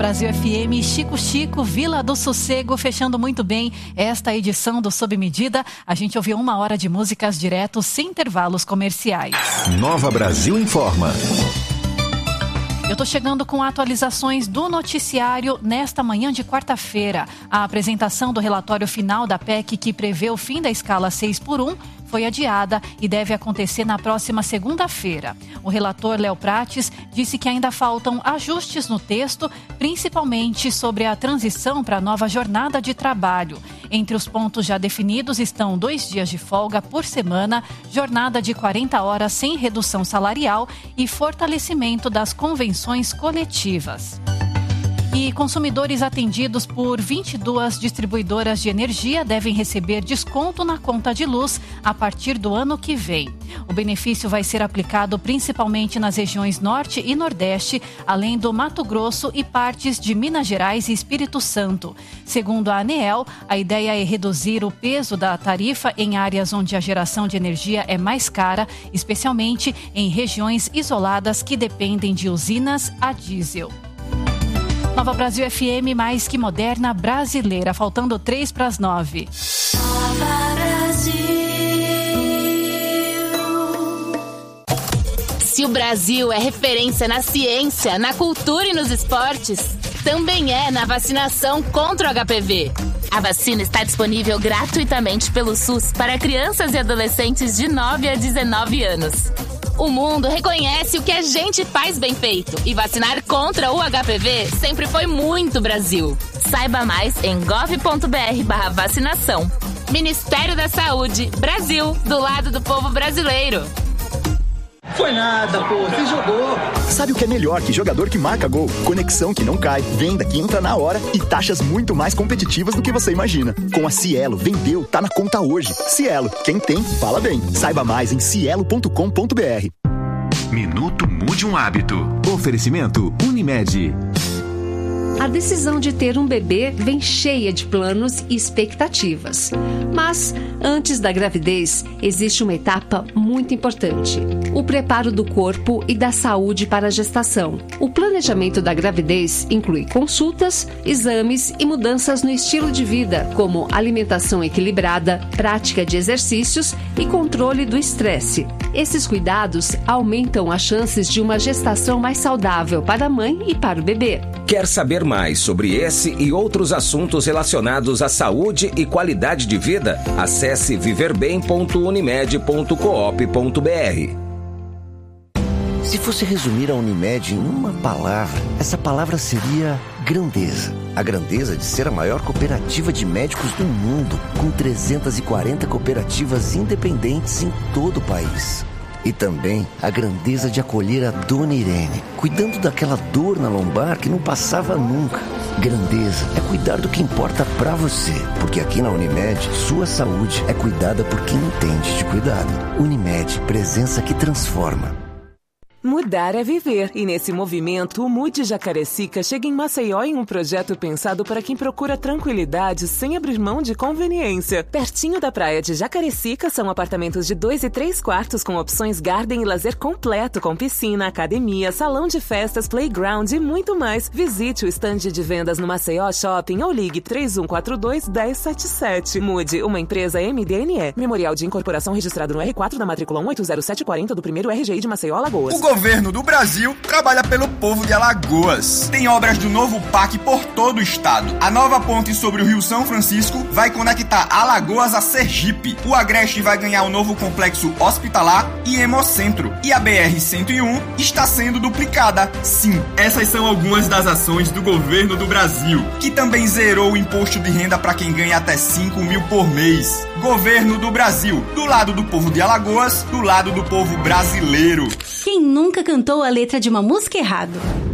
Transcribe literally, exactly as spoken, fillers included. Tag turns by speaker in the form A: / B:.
A: Brasil F M, Chico Chico, Vila do Sossego, fechando muito bem esta edição do Sob Medida. A gente ouviu uma hora de músicas direto, sem intervalos comerciais.
B: Nova Brasil Informa.
A: Eu estou chegando com atualizações do noticiário nesta manhã de quarta-feira. A apresentação do relatório final da P E C, que prevê o fim da escala seis por um, foi adiada e deve acontecer na próxima segunda-feira. O relator Léo Prates disse que ainda faltam ajustes no texto, principalmente sobre a transição para a nova jornada de trabalho. Entre os pontos já definidos estão dois dias de folga por semana, jornada de quarenta horas sem redução salarial e fortalecimento das convenções coletivas. E consumidores atendidos por vinte e duas distribuidoras de energia devem receber desconto na conta de luz a partir do ano que vem. O benefício vai ser aplicado principalmente nas regiões Norte e Nordeste, além do Mato Grosso e partes de Minas Gerais e Espírito Santo. Segundo a ANEEL, a ideia é reduzir o peso da tarifa em áreas onde a geração de energia é mais cara, especialmente em regiões isoladas que dependem de usinas a diesel. Nova Brasil F M, mais que moderna, brasileira. Faltando três para as nove.
C: Nova Brasil. Se o Brasil é referência na ciência, na cultura e nos esportes, também é na vacinação contra o H P V. A vacina está disponível gratuitamente pelo SUS para crianças e adolescentes de nove a dezenove anos. O mundo reconhece o que a gente faz bem feito e vacinar contra o H P V sempre foi muito Brasil. Saiba mais em gov.br barra vacinação. Ministério da Saúde, Brasil, do lado do povo brasileiro.
D: Foi nada, pô, você jogou.
E: Sabe o que é melhor que jogador que marca gol? Conexão que não cai, venda que entra na hora e taxas muito mais competitivas do que você imagina. Com a Cielo, vendeu, tá na conta hoje. Cielo, quem tem, fala bem. Saiba mais em cielo ponto com ponto br.
B: Minuto Mude um Hábito. Oferecimento Unimed.
F: A decisão de ter um bebê vem cheia de planos e expectativas. Mas, antes da gravidez, existe uma etapa muito importante: o preparo do corpo e da saúde para a gestação. O planejamento da gravidez inclui consultas, exames e mudanças no estilo de vida, como alimentação equilibrada, prática de exercícios e controle do estresse. Esses cuidados aumentam as chances de uma gestação mais saudável para a mãe e para o bebê.
G: Quer saber mais sobre esse e outros assuntos relacionados à saúde e qualidade de vida? Acesse viver bem ponto unimed ponto coop ponto br.
H: Se fosse resumir a Unimed em uma palavra, essa palavra seria grandeza. A grandeza de ser a maior cooperativa de médicos do mundo, com trezentas e quarenta cooperativas independentes em todo o país. E também a grandeza de acolher a Dona Irene, cuidando daquela dor na lombar que não passava nunca. Grandeza é cuidar do que importa pra você, porque aqui na Unimed, sua saúde é cuidada por quem entende de cuidado. Unimed, presença que transforma.
I: Mudar é viver, e nesse movimento o Mude Jacarecica chega em Maceió em um projeto pensado para quem procura tranquilidade sem abrir mão de conveniência. Pertinho da praia de Jacarecica são apartamentos de dois e três quartos com opções garden e lazer completo, com piscina, academia, salão de festas, playground e muito mais. Visite o estande de vendas no Maceió Shopping ou ligue três um quatro dois, um zero sete sete. Mude, uma empresa M D N E. Memorial de incorporação registrado no R quatro da matrícula um oito zero sete quatro zero do primeiro R G I de Maceió, Alagoas.
J: O governo do Brasil trabalha pelo povo de Alagoas. Tem obras do novo parque por todo o estado. A nova ponte sobre o Rio São Francisco vai conectar Alagoas a Sergipe. O Agreste vai ganhar um novo complexo hospitalar e hemocentro. E a B R cento e um está sendo duplicada. Sim, essas são algumas das ações do governo do Brasil, que também zerou o imposto de renda para quem ganha até cinco mil por mês. Governo do Brasil, do lado do povo de Alagoas, do lado do povo brasileiro.
K: Quem nunca cantou a letra de uma música errado?